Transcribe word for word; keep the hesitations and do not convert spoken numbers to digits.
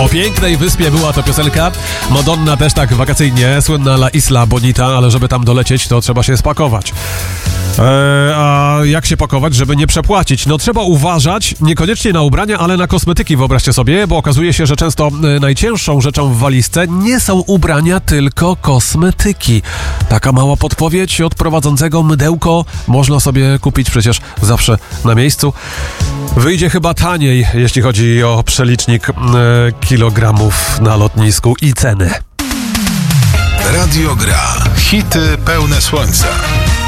O pięknej wyspie była to piosenka. Madonna też tak wakacyjnie, słynna La Isla Bonita, ale żeby tam dolecieć, to trzeba się spakować. Eee, a jak się pakować, żeby nie przepłacić? No trzeba uważać, niekoniecznie na ubrania, ale na kosmetyki, wyobraźcie sobie, bo okazuje się, że często e, najcięższą rzeczą w walizce nie są ubrania, tylko kosmetyki. Taka mała podpowiedź od prowadzącego: mydełko można sobie kupić przecież zawsze na miejscu. Wyjdzie chyba taniej, jeśli chodzi o przelicznik e, kilogramów na lotnisku i ceny. Radio Gra. Hity pełne słońca.